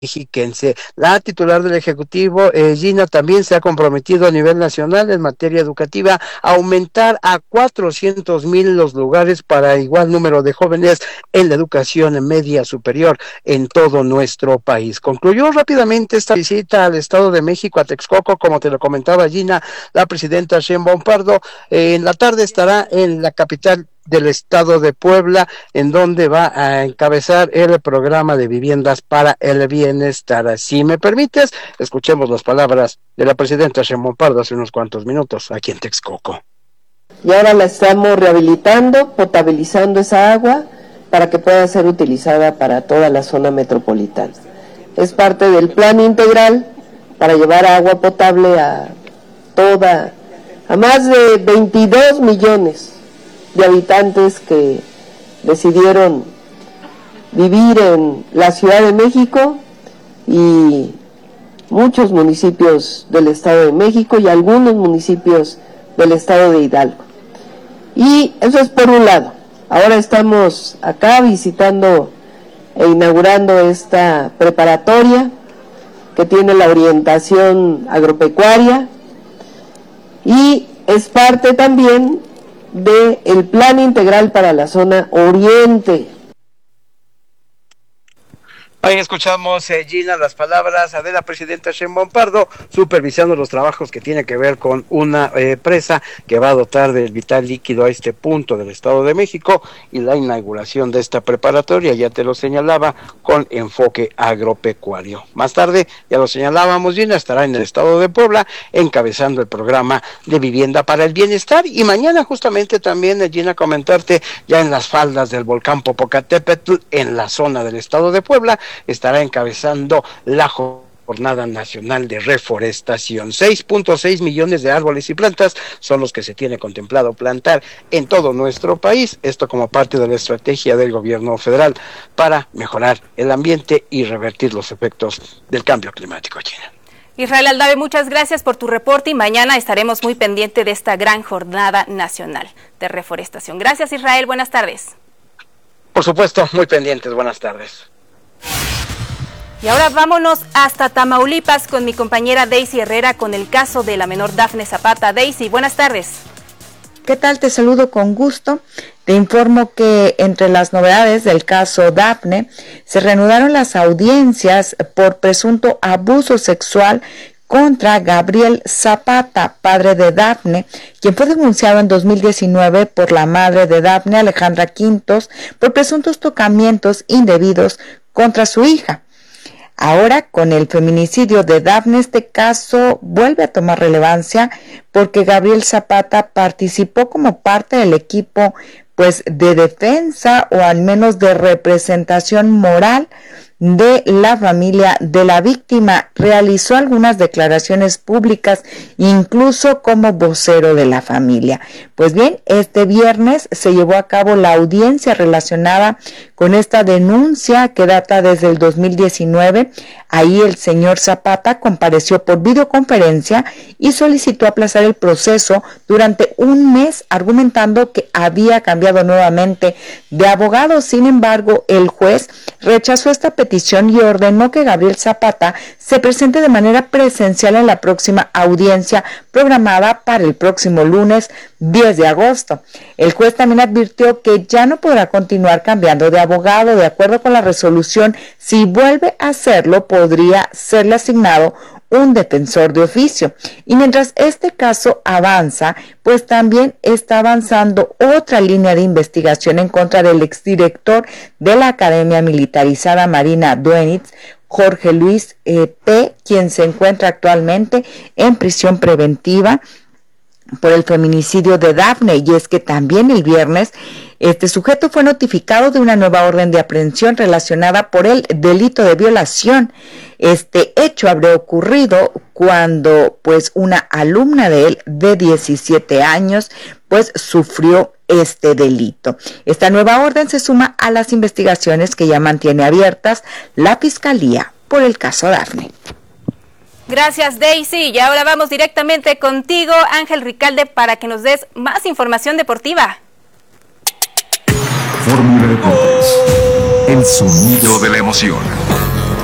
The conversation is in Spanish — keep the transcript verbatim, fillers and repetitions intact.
mexiquense. La titular del Ejecutivo, eh, Gina, también se ha comprometido a nivel nacional en materia educativa a aumentar a cuatrocientos mil los lugares para igual número de jóvenes en la educación media superior en todo nuestro país. Concluyó rápidamente esta visita al Estado de México, a Texcoco, como te lo comentaba Gina, la presidenta Sheinbaum Pardo. Eh, en la tarde estará en la capital del estado de Puebla, en donde va a encabezar el programa de viviendas para el bienestar. Si me permites, escuchemos las palabras de la presidenta Sheinbaum Pardo hace unos cuantos minutos aquí en Texcoco. Y ahora la estamos rehabilitando, potabilizando esa agua para que pueda ser utilizada para toda la zona metropolitana. Es parte del plan integral para llevar agua potable a toda, a más de veintidós millones de habitantes que decidieron vivir en la Ciudad de México y muchos municipios del Estado de México y algunos municipios del Estado de Hidalgo. Y eso es por un lado. Ahora estamos acá visitando e inaugurando esta preparatoria que tiene la orientación agropecuaria y es parte también del plan integral para la zona oriente. Ahí escuchamos, eh, Gina, las palabras de la presidenta Sheinbaum Pardo, supervisando los trabajos que tiene que ver con una eh, presa que va a dotar del vital líquido a este punto del Estado de México y la inauguración de esta preparatoria, ya te lo señalaba, con enfoque agropecuario. Más tarde, ya lo señalábamos, Gina, estará en el Estado de Puebla encabezando el programa de vivienda para el bienestar y mañana justamente también, eh, Gina, comentarte ya en las faldas del volcán Popocatépetl, en la zona del Estado de Puebla, estará encabezando la Jornada Nacional de Reforestación. seis punto seis millones de árboles y plantas son los que se tiene contemplado plantar en todo nuestro país, esto como parte de la estrategia del gobierno federal para mejorar el ambiente y revertir los efectos del cambio climático, China. Israel Aldave, muchas gracias por tu reporte y mañana estaremos muy pendientes de esta gran Jornada Nacional de Reforestación. Gracias, Israel, buenas tardes. Por supuesto, muy pendientes, buenas tardes. Y ahora vámonos hasta Tamaulipas con mi compañera Daisy Herrera con el caso de la menor Dafne Zapata. Daisy, buenas tardes. ¿Qué tal? Te saludo con gusto. Te informo que entre las novedades del caso Dafne se reanudaron las audiencias por presunto abuso sexual contra Gabriel Zapata, padre de Dafne, quien fue denunciado en dos mil diecinueve por la madre de Dafne, Alejandra Quintos, por presuntos tocamientos indebidos contra su hija. Ahora, con el feminicidio de Dafne, este caso vuelve a tomar relevancia porque Gabriel Zapata participó como parte del equipo pues de defensa o al menos de representación moral de la familia de la víctima. Realizó algunas declaraciones públicas, incluso como vocero de la familia. Pues bien, este viernes se llevó a cabo la audiencia relacionada con esta denuncia que data desde el dos mil diecinueve. Ahí el señor Zapata compareció por videoconferencia y solicitó aplazar el proceso durante un mes, argumentando que había cambiado nuevamente de abogado. Sin embargo, el juez rechazó esta petición y ordenó que Gabriel Zapata se presente de manera presencial en la próxima audiencia programada para el próximo lunes diez de agosto. El juez también advirtió que ya no podrá continuar cambiando de abogado. De acuerdo con la resolución, si vuelve a hacerlo, podría serle asignado un defensor de oficio. Y mientras este caso avanza, pues también está avanzando otra línea de investigación en contra del exdirector de la Academia Militarizada Marina Duenitz, Jorge Luis eh, P., quien se encuentra actualmente en prisión preventiva por el feminicidio de Dafne. Y es que también el viernes este sujeto fue notificado de una nueva orden de aprehensión relacionada por el delito de violación. Este hecho habría ocurrido cuando pues una alumna de él de diecisiete años pues sufrió este delito. Esta nueva orden se suma a las investigaciones que ya mantiene abiertas la Fiscalía por el caso Dafne. Gracias, Daisy. Y ahora vamos directamente contigo, Ángel Ricalde, para que nos des más información deportiva. Fórmula Deportes, el sonido de la emoción.